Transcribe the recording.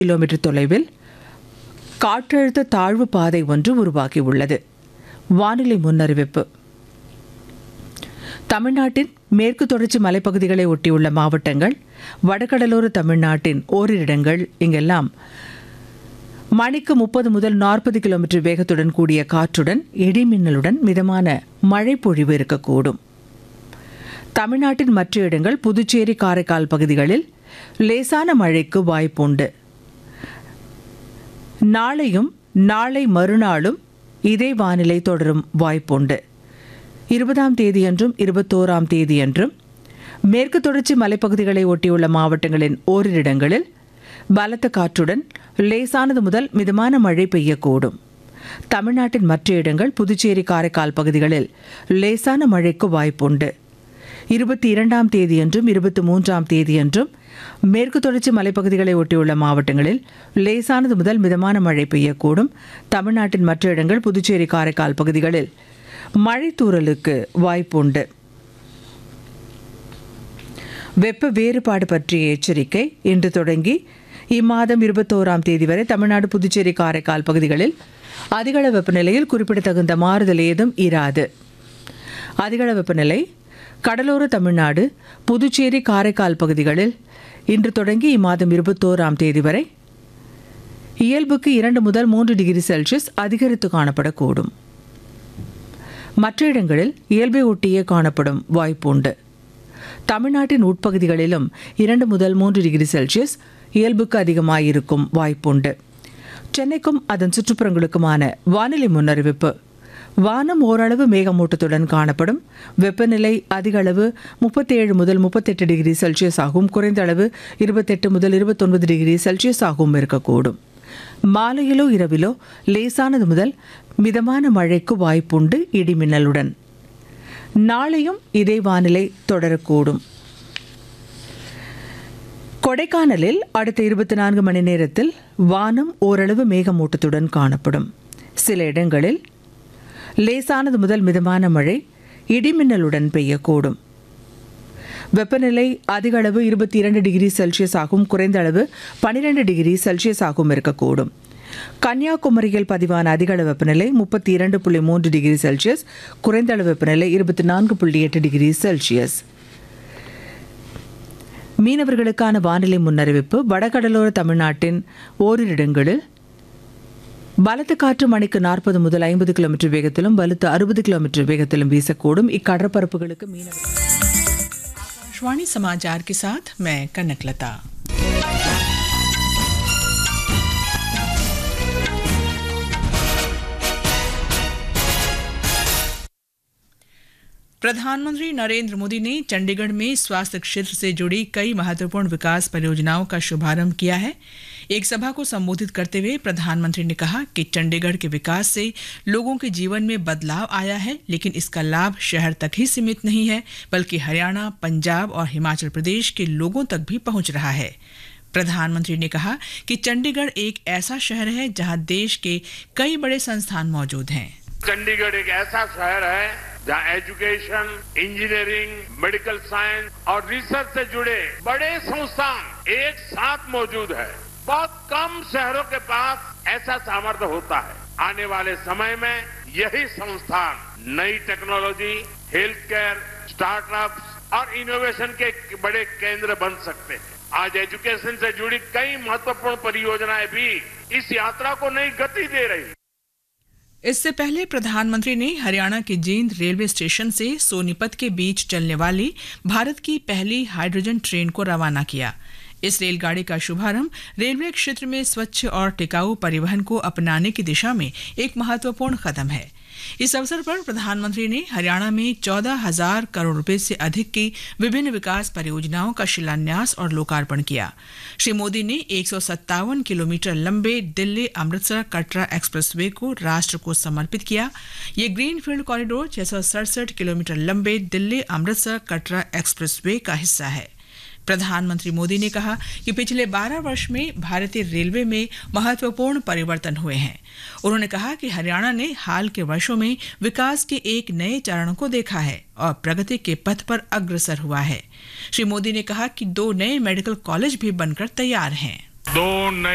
Kilometre தொலைவில் காற்றழுத்த தாழ்வு பாதை ஒன்று உருவாகியுள்ளது. வானிலை முன்னறிவிப்பு. தமிழ்நாட்டின் மேற்கு தொடர்ச்சி மலைப்பகுதிகளை ஒட்டியுள்ள மாவட்டங்கள், வடகடலோர தமிழ்நாட்டின் ஓரிரு இடங்கள் இங்கெல்லாம் மணிக்கு 30 முதல் 40 கிலோமீட்டர் வேகத்துடன் கூடிய காற்றுடன் இடிமின்னலுடன் மிதமான மழை பொழிவு இருக்கக்கூடும். தமிழ்நாட்டின் மற்ற இடங்கள், புதுச்சேரி, காரைக்கால் பகுதிகளில் லேசான மழைக்கு வாய்ப்புண்டு. நாளையும் நாளை மறுநாளும் இதே வானிலை தொடரும் வாய்ப்புண்டு. 20ஆம் தேதியன்றும் 21ஆம் தேதியன்றும் மேற்கு தொடர்ச்சி மலைப்பகுதிகளை ஒட்டியுள்ள மாவட்டங்களின் ஓரிரு இடங்களில் பலத்த காற்றுடன் லேசானது முதல் மிதமான மழை பெய்யக்கூடும். தமிழ்நாட்டின் மற்ற இடங்கள், புதுச்சேரி, காரைக்கால் பகுதிகளில் லேசான மழைக்கு வாய்ப்புண்டு. 22ஆம் தேதியன்றும் 23ஆம் தேதியன்றும் மேற்கு தொடர்ச்சி மலைப்பகுதிகளை ஒட்டியுள்ள மாவட்டங்களில் லேசானது முதல் மிதமான மழை பெய்யக்கூடும். தமிழ்நாட்டின் மற்ற இடங்கள், புதுச்சேரி, காரைக்கால் பகுதிகளில் மழை தூறலுக்கு வாய்ப்புண்டு. வெப்ப வேறுபாடு பற்றிய எச்சரிக்கை. இன்று தொடங்கி இம்மாதம் 21ஆம் தேதி வரை தமிழ்நாடு, புதுச்சேரி, காரைக்கால் பகுதிகளில் அதிகள வெப்பநிலையில் குறிப்பிடத்தகுந்த மாறுதல் ஏதும் இராது. அதிகள வெப்பநிலை கடலோர தமிழ்நாடு, புதுச்சேரி, காரைக்கால் பகுதிகளில் இன்று தொடங்கி இம்மாதம் 21ஆம் தேதி வரை இயல்புக்கு 2 முதல் 3 டிகிரி செல்சியஸ் அதிகரித்து காணப்படக்கூடும். மற்ற இடங்களில் இயல்பை ஒட்டியே காணப்படும் வாய்ப்புண்டு. தமிழ்நாட்டின் உட்பகுதிகளிலும் 2 முதல் 3 டிகிரி செல்சியஸ் இயல்புக்கு அதிகமாயிருக்கும் வாய்ப்புண்டு. சென்னைக்கும் அதன் சுற்றுப்புறங்களுக்குமான வானிலை முன்னறிவிப்பு. வானம் ஓரளவு மேகமூட்டத்துடன் காணப்படும். வெப்பநிலை அதிக அளவு 37 முதல் 38 டிகிரி செல்சியஸ் ஆகவும், குறைந்த அளவு 28 முதல் 29 டிகிரி செல்சியஸ் ஆகவும் இருக்கக்கூடும். மாலையிலோ இரவிலோ லேசானது முதல் மிதமான மழைக்கு வாய்ப்புண்டு இடிமின்னலுடன். நாளையும் இதே வானிலை தொடரக்கூடும். கொடைக்கானலில் அடுத்த 24 மணி நேரத்தில் வானம் ஓரளவு மேகமூட்டத்துடன் காணப்படும். சில இடங்களில் லேசானது முதல் மிதமான மழை இடிமின்னலுடன் பெய்யக்கூடும். வெப்பநிலை அதிக அளவு 22 டிகிரி செல்சியஸ் ஆகவும், குறைந்த அளவு 12 டிகிரி செல்சியஸ் ஆகவும் இருக்கக்கூடும். கன்னியாகுமரியில் பதிவான அதிகளவு வெப்பநிலை 32.3 டிகிரி செல்சியஸ், குறைந்த அளவு வெப்பநிலை 24.8 டிகிரி செல்சியஸ். மீனவர்களுக்கான வானிலை முன்னறிவிப்பு. வடகடலோர தமிழ்நாட்டின் ஓரிரு இடங்களில் பலத்த காற்று மணிக்கு 40 முதல் 50 கிலோமீட்டர் வேகத்திலும் வலுத்து 60 கிலோமீட்டர் வேகத்திலும் வீசக்கூடும். இக்கடற்பரப்புகளுக்கு மீனவர்கள். आकाशवाणी समाचार के साथ मैं कनकलता। प्रधानमंत्री नरेंद्र मोदी ने चंडीगढ़ में स्वास्थ्य क्षेत्र से जुड़ी कई महत्वपूर्ण विकास परियोजनाओं का शुभारंभ किया है। एक सभा को संबोधित करते हुए प्रधानमंत्री ने कहा कि चंडीगढ़ के विकास से लोगों के जीवन में बदलाव आया है, लेकिन इसका लाभ शहर तक ही सीमित नहीं है, बल्कि हरियाणा, पंजाब और हिमाचल प्रदेश के लोगों तक भी पहुंच रहा है। प्रधानमंत्री ने कहा कि चंडीगढ़ एक ऐसा शहर है जहां देश के कई बड़े संस्थान मौजूद हैं। चंडीगढ़ एक ऐसा शहर है जहां एजुकेशन, इंजीनियरिंग, मेडिकल साइंस और रिसर्च से जुड़े बड़े संस्थान एक साथ मौजूद है। बहुत कम शहरों के पास ऐसा सामर्थ्य होता है। आने वाले समय में यही संस्थान नई टेक्नोलॉजी, हेल्थ केयर, स्टार्टअप्स और इनोवेशन के बड़े केंद्र बन सकते हैं। आज एजुकेशन से जुड़ी कई महत्वपूर्ण परियोजनाएं भी इस यात्रा को नई गति दे रही है। इससे पहले प्रधानमंत्री ने हरियाणा के जींद रेलवे स्टेशन से सोनीपत के बीच चलने वाली भारत की पहली हाइड्रोजन ट्रेन को रवाना किया। इस रेलगाड़ी का शुभारंभ रेलवे क्षेत्र में स्वच्छ और टिकाऊ परिवहन को अपनाने की दिशा में एक महत्वपूर्ण कदम है। इस अवसर पर प्रधानमंत्री ने हरियाणा में 14,000 करोड़ रुपए से अधिक की विभिन्न विकास परियोजनाओं का शिलान्यास और लोकार्पण किया। श्री मोदी ने 157 किलोमीटर लंबे दिल्ली अमृतसर कटरा एक्सप्रेसवे को राष्ट्र को समर्पित किया। ये ग्रीनफील्ड कॉरिडोर 667 किलोमीटर लंबे दिल्ली अमृतसर कटरा एक्सप्रेसवे का हिस्सा है। प्रधानमंत्री मोदी ने कहा कि पिछले 12 वर्ष में भारतीय रेलवे में महत्वपूर्ण परिवर्तन हुए हैं। उन्होंने कहा कि हरियाणा ने हाल के वर्षों में विकास के एक नए चरण को देखा है और प्रगति के पथ पर अग्रसर हुआ है। श्री मोदी ने कहा कि 2 नए मेडिकल कॉलेज भी बनकर तैयार हैं। 2